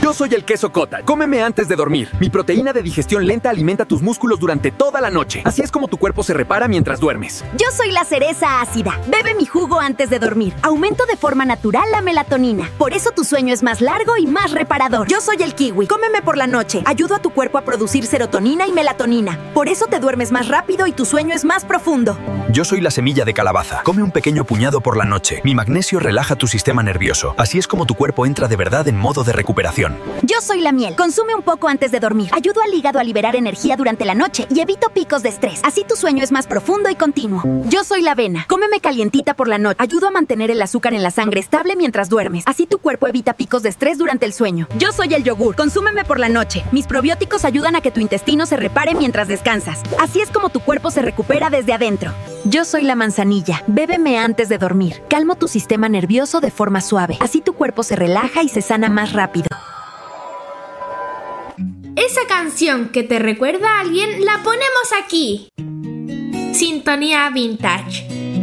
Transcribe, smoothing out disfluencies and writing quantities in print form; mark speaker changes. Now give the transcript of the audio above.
Speaker 1: Yo soy el queso Cottage. Cómeme antes de dormir. Mi proteína de digestión lenta alimenta tus músculos durante toda la noche. Así es como tu cuerpo se repara mientras duermes.
Speaker 2: Yo soy la cereza ácida. Bebe mi jugo antes de dormir. Aumento de forma natural la melatonina. Por eso tu sueño es más largo y más reparador. Yo soy el kiwi. Cómeme por la noche. Ayudo a tu cuerpo a producir serotonina y melatonina. Por eso te duermes más rápido y tu sueño es más profundo.
Speaker 3: Yo soy la semilla de calabaza. Come un pequeño puñado por la noche. Mi magnesio relaja tu sistema nervioso. Así es como tu cuerpo entra de verdad en modo de recuperación.
Speaker 2: Yo soy la miel. Consume un poco antes de dormir. Ayudo al hígado a liberar energía durante la noche y evito picos de estrés. Así tu sueño es más profundo y continuo. Yo soy la avena. Cómeme calientita por la noche. Ayudo a mantener el azúcar en la sangre estable mientras duermes. Así tu cuerpo evita picos de estrés durante el sueño. Yo soy el yogur. Consúmeme por la noche. Mis probióticos ayudan a que tu intestino se repare mientras descansas. Así es como tu cuerpo se recupera desde adentro. Yo soy la manzanilla. Bébeme antes de dormir. Calmo tu sistema nervioso de forma suave. Así tu cuerpo se relaja y se sana más rápido.
Speaker 4: Esa canción que te recuerda a alguien la ponemos aquí. Sintonía Vintage.